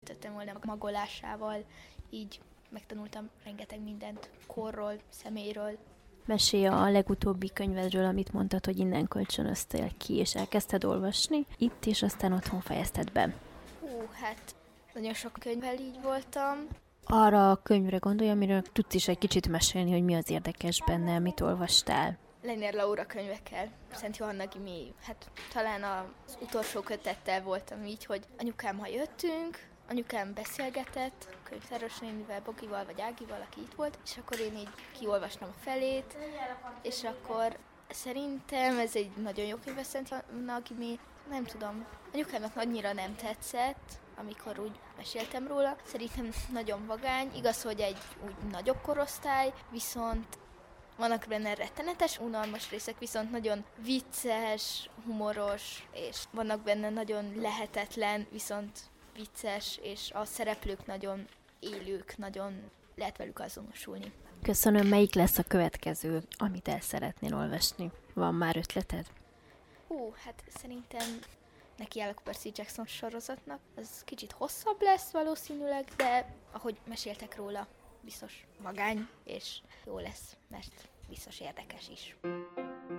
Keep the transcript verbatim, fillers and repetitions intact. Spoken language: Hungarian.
eltöltöttem volna a magolásával, így megtanultam rengeteg mindent korról, személyről. Mesélj a legutóbbi könyvedről, amit mondtad, hogy innen kölcsönöztél ki, és elkezdted olvasni itt, és aztán otthon fejezted be. Hú, hát nagyon sok könyvvel így voltam. Arra a könyvre gondolj, amiről tudsz is egy kicsit mesélni, hogy mi az érdekes benne, mit olvastál. Leiner Laura könyvekkel, Szent Johanna Gimi, hát talán az utolsó kötettel voltam így, hogy anyukám, ha jöttünk, anyukám beszélgetett, könyvtáros nénivel, Bogival vagy Ágival, aki itt volt, és akkor én így kiolvastam a felét, és akkor szerintem ez egy nagyon jó könyv, Szent Johanna Gimi, nem tudom, anyukámnak annyira nem tetszett, amikor úgy meséltem róla. Szerintem nagyon vagány, igaz, hogy egy úgy nagyobb korosztály, viszont vannak benne rettenetes, unalmas részek, viszont nagyon vicces, humoros, és vannak benne nagyon lehetetlen, viszont vicces, és a szereplők nagyon élők, nagyon lehet velük azonosulni. Köszönöm, melyik lesz a következő, amit el szeretnél olvasni? Van már ötleted? Hú, hát szerintem nekiállok a Percy Jackson sorozatnak. Ez kicsit hosszabb lesz valószínűleg, de ahogy meséltek róla, biztos vagány, és jó lesz, mert biztos érdekes is.